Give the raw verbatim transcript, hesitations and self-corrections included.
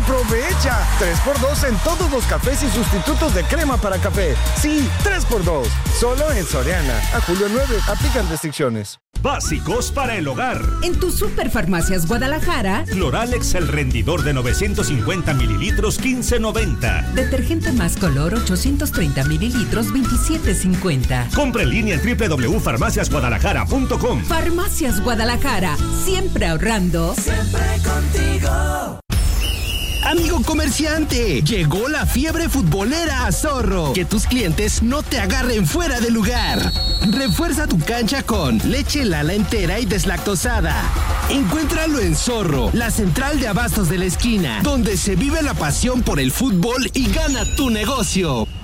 ¡Aprovecha! tres por dos en todos los cafés y sustitutos de crema para café. Sí, tres por dos. Solo en Soriana. A julio nueve. Aplican restricciones. Básicos para el hogar. En tu Superfarmacias Guadalajara, Cloralex, el rendidor de novecientos cincuenta mililitros, quince noventa. Detergente Más Color, ochocientos treinta mililitros, veintisiete cincuenta. Compra en línea en doble u doble u doble u punto farmacias guadalajara punto com. Farmacias Guadalajara, siempre ahorrando. Siempre contigo. Amigo comerciante, llegó la fiebre futbolera a Zorro. Que tus clientes no te agarren fuera de lugar. Refuerza tu cancha con leche Lala entera y deslactosada. Encuéntralo en Zorro, la central de abastos de la esquina, donde se vive la pasión por el fútbol y gana tu negocio.